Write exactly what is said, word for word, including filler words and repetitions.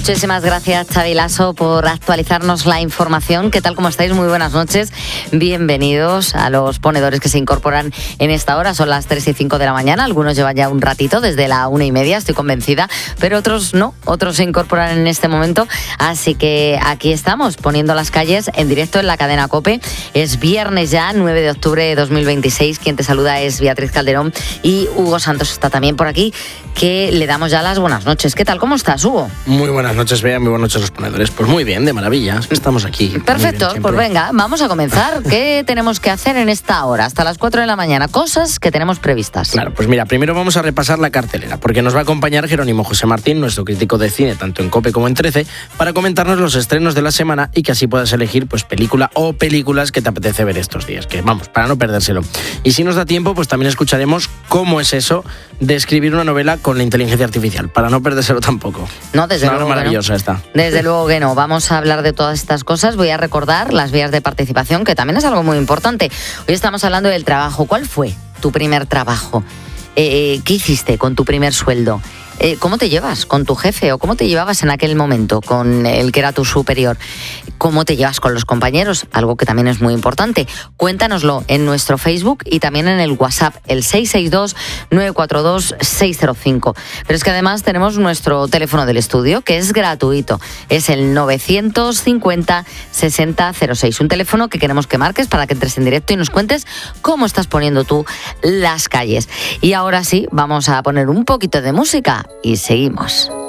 Muchísimas gracias, Xavi Lasso, por actualizarnos la información. ¿Qué tal? ¿Cómo estáis? Muy buenas noches. Bienvenidos a los ponedores que se incorporan en esta hora. Son las tres y cinco de la mañana. Algunos llevan ya un ratito, desde la una y media, estoy convencida, pero otros no. Otros se incorporan en este momento. Así que aquí estamos, poniendo las calles en directo en la cadena COPE. Es viernes ya, nueve de octubre de dos mil veintiséis. Quien te saluda es Beatriz Calderón y Hugo Santos está también por aquí, que le damos ya las buenas noches. ¿Qué tal? ¿Cómo estás, Hugo? Muy buenas noches, Bea, muy buenas noches a los ponedores. Pues muy bien, de maravilla, estamos aquí. Perfecto, bien, pues venga, vamos a comenzar. ¿Qué tenemos que hacer en esta hora, hasta las cuatro de la mañana? Cosas que tenemos previstas. Claro, pues mira, primero vamos a repasar la cartelera, porque nos va a acompañar Jerónimo José Martín, nuestro crítico de cine, tanto en COPE como en trece, para comentarnos los estrenos de la semana y que así puedas elegir pues película o películas que te apetece ver estos días, que vamos, para no perdérselo. Y si nos da tiempo, pues también escucharemos cómo es eso de escribir una novela con la inteligencia artificial, para no perdérselo tampoco. No, desde luego. Maravillosa esta. Desde luego que no. Vamos a hablar de todas estas cosas. Voy a recordar las vías de participación, que también es algo muy importante. Hoy estamos hablando del trabajo. ¿Cuál fue tu primer trabajo? Eh, ¿Qué hiciste con tu primer sueldo? Eh, ¿Cómo te llevas con tu jefe o cómo te llevabas en aquel momento con el que era tu superior? ¿Cómo te llevas con los compañeros? Algo que también es muy importante. Cuéntanoslo en nuestro Facebook y también en el WhatsApp, el seis seis dos, nueve cuatro dos, seis cero cinco. Pero es que además tenemos nuestro teléfono del estudio, que es gratuito. Es el novecientos cincuenta, sesenta cero seis. Un teléfono que queremos que marques para que entres en directo y nos cuentes cómo estás poniendo tú las calles. Y ahora sí, vamos a poner un poquito de música y seguimos.